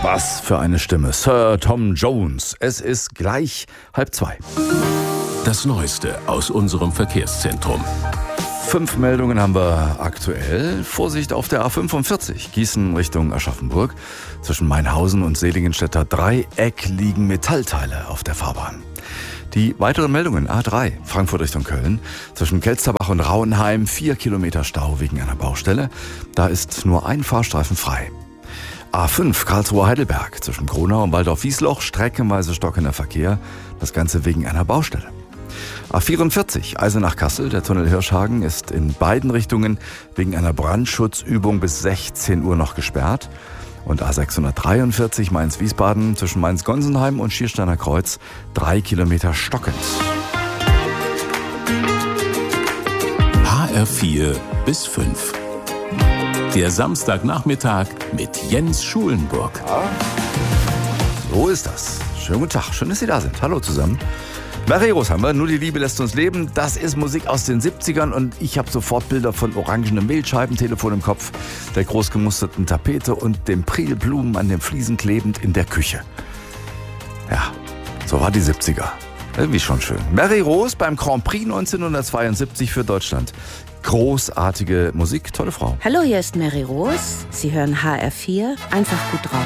Was für eine Stimme. Sir Tom Jones. Es ist gleich 1:30. Das Neueste aus unserem Verkehrszentrum. 5 Meldungen haben wir aktuell. Vorsicht auf der A45, Gießen Richtung Aschaffenburg. Zwischen Mainhausen und Seligenstädter Dreieck liegen Metallteile auf der Fahrbahn. Die weiteren Meldungen: A3, Frankfurt Richtung Köln. Zwischen Kelsterbach und Rauenheim 4 Kilometer Stau wegen einer Baustelle. Da ist nur ein Fahrstreifen frei. A5, Karlsruhe-Heidelberg. Zwischen Kronau und Waldorf-Wiesloch streckenweise stockender Verkehr. Das Ganze wegen einer Baustelle. A44, Eisenach-Kassel, der Tunnel Hirschhagen ist in beiden Richtungen wegen einer Brandschutzübung bis 16 Uhr noch gesperrt. Und A643, Mainz-Wiesbaden, zwischen Mainz-Gonsenheim und Schiersteiner Kreuz 3 Kilometer stockend. HR4 bis 5. Der Samstagnachmittag mit Jens Schulenburg. So ist das. Schönen guten Tag, schön, dass Sie da sind. Hallo zusammen. Mareros haben wir, Nur die Liebe lässt uns leben. Das ist Musik aus den 70ern und ich habe sofort Bilder von orangenen Mehlscheibentelefon im Kopf, der großgemusterten Tapete und den Prilblumen an den Fliesen klebend in der Küche. Ja, so war die 70er. Irgendwie schon schön. Mareros beim Grand Prix 1972 für Deutschland. Großartige Musik, tolle Frau. Hallo, hier ist Mary Rose. Sie hören HR4. Einfach gut drauf